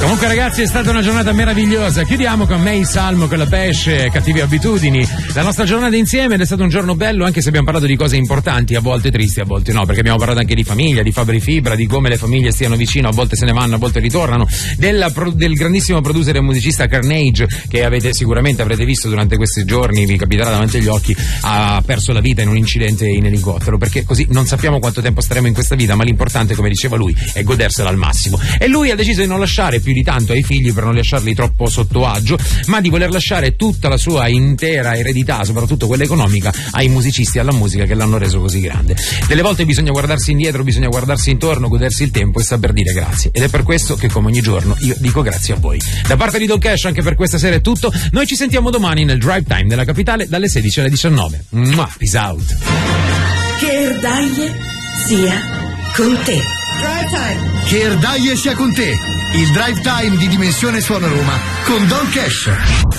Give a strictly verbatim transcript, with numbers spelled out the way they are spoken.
Comunque ragazzi, è stata una giornata meravigliosa. Chiudiamo con May Salmo, con la Pesce, Cattive Abitudini. La nostra giornata insieme ed è stato un giorno bello, anche se abbiamo parlato di cose importanti, a volte tristi, a volte no, perché abbiamo parlato anche di famiglia, di Fabri Fibra, di come le famiglie stiano vicino, a volte se ne vanno, a volte ritornano, della, del grandissimo producer e musicista Carnage, che avete sicuramente avrete visto durante questi giorni, vi capiterà davanti agli occhi, ha perso la vita in un incidente in elicottero, perché così non sappiamo quanto tempo staremo in questa vita, ma l'importante, come diceva lui, è godersela al massimo. E lui ha deciso di non lasciare più di tanto ai figli per non lasciarli troppo sotto agio, ma di voler lasciare tutta la sua intera eredità, soprattutto quella economica, ai musicisti e alla musica che l'hanno reso così grande. Delle volte bisogna guardarsi indietro, bisogna guardarsi intorno, godersi il tempo e saper dire grazie. Ed è per questo che, come ogni giorno, io dico grazie a voi. Da parte di Don Cash anche per questa sera è tutto. Noi ci sentiamo domani nel Drive Time della Capitale dalle sedici alle diciannove. Mua, peace out. Che Erdaie sia con te. Drive Time. Che Erdaie sia con te. Il Drive Time di Dimensione Suono Roma con Don Cash.